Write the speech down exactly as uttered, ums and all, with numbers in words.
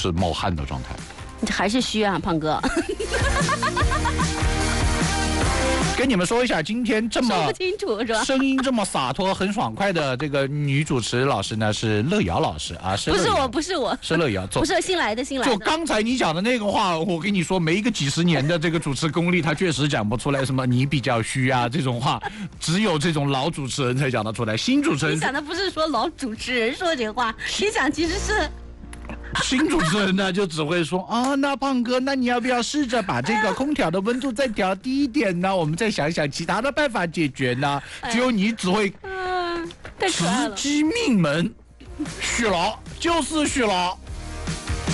是冒汗的状态。 你还是虚啊，胖哥。 跟你们说一下，今天这么说不清楚是吧？ 声音这么洒脱、很爽快的这个女主持老师呢，是乐瑶老师啊，是不是我，不是我， 是乐瑶， 不是新来的，新来的。 就刚才你讲的那个话，我跟你说，没一个几十年的这个主持功力，他确实讲不出来什么你比较虚啊这种话，只有这种老主持人才讲得出来。新主持人， 你讲的不是说老主持人说这话，你讲其实是。 新主持人呢，就只会说啊，那胖哥，那你要不要试着把这个空调的温度再调低一点呢？我们再想想其他的办法解决呢。只有你只会嗯，太可直爱了。 击命门，许了就是许了。